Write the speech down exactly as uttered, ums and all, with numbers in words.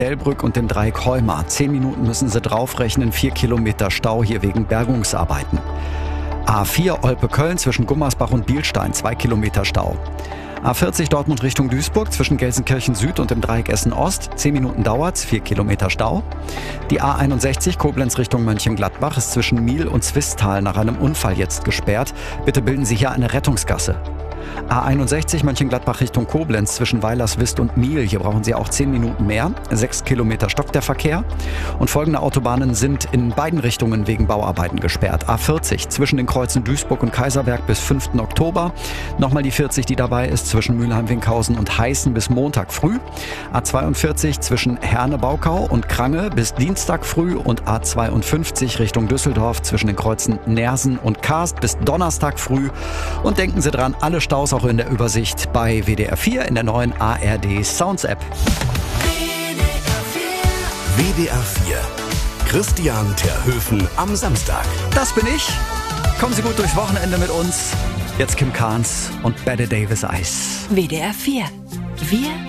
Delbrück und dem Dreieck Heumar. Zehn Minuten müssen sie draufrechnen, vier Kilometer Stau hier wegen Bergungsarbeiten. A vier Olpe-Köln zwischen Gummersbach und Bielstein, zwei Kilometer Stau. A vierzig Dortmund Richtung Duisburg zwischen Gelsenkirchen Süd und dem Dreieck Essen Ost. zehn Minuten dauert's, vier Kilometer Stau. Die A einundsechzig Koblenz Richtung Mönchengladbach ist zwischen Miel und Zwistal nach einem Unfall jetzt gesperrt. Bitte bilden Sie hier eine Rettungsgasse. A einundsechzig Mönchengladbach Richtung Koblenz zwischen Weilerswist und Miel. Hier brauchen Sie auch zehn Minuten mehr. sechs Kilometer stockt der Verkehr. Und folgende Autobahnen sind in beiden Richtungen wegen Bauarbeiten gesperrt. A vierzig zwischen den Kreuzen Duisburg und Kaiserberg bis fünften Oktober. Nochmal die vierzig, die dabei ist, zwischen Mülheim-Winkhausen und Heißen bis Montag früh. A zweiundvierzig zwischen Herne-Baukau und Krange bis Dienstag früh. Und A zweiundfünfzig Richtung Düsseldorf zwischen den Kreuzen Nersen und Karst bis Donnerstag früh. Und denken Sie dran, alle Staus auch in der Übersicht bei W D R vier in der neuen A R D Sounds App. W D R vier. Christian Terhöfen am Samstag. Das bin ich. Kommen Sie gut durchs Wochenende mit uns. Jetzt Kim Carnes und Bette Davis Eyes. W D R vier. Wir